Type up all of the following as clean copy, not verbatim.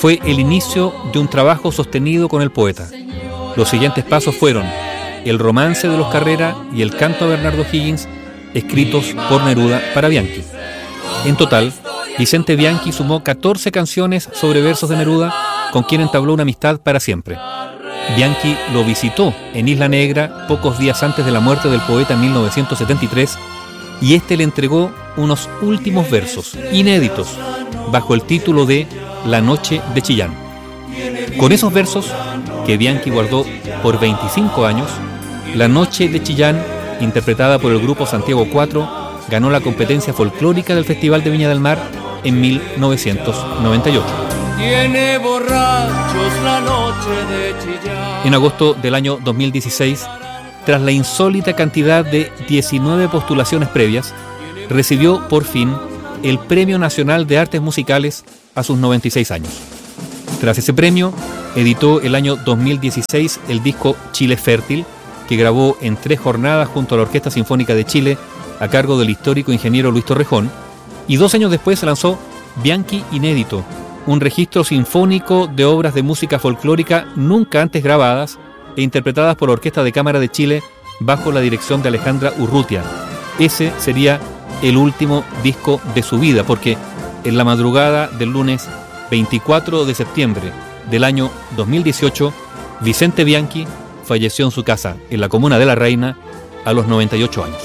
fue el inicio de un trabajo sostenido con el poeta. Los siguientes pasos fueron el romance de los Carrera y el canto a Bernardo Higgins, escritos por Neruda para Bianchi. En total, Vicente Bianchi sumó 14 canciones sobre versos de Neruda, con quien entabló una amistad para siempre. Bianchi lo visitó en Isla Negra pocos días antes de la muerte del poeta en 1973 y este le entregó unos últimos versos inéditos bajo el título de La Noche de Chillán. Con esos versos, que Bianchi guardó por 25 años, La Noche de Chillán, interpretada por el grupo Santiago 4, ganó la competencia folclórica del Festival de Viña del Mar en 1998. Tiene borrachos la noche de Chillán. En agosto del año 2016, tras la insólita cantidad de 19 postulaciones previas, recibió por fin el Premio Nacional de Artes Musicales a sus 96 años. Tras ese premio, editó el año 2016 el disco Chile Fértil, que grabó en 3 jornadas junto a la Orquesta Sinfónica de Chile, a cargo del histórico ingeniero Luis Torrejón, y 2 años después se lanzó Bianchi Inédito, un registro sinfónico de obras de música folclórica nunca antes grabadas e interpretadas por la Orquesta de Cámara de Chile bajo la dirección de Alejandra Urrutia. Ese sería el último disco de su vida, porque en la madrugada del lunes 24 de septiembre del año 2018, Vicente Bianchi falleció en su casa, en la comuna de La Reina, a los 98 años.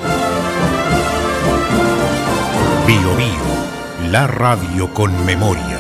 Bio Bio, la radio con memoria.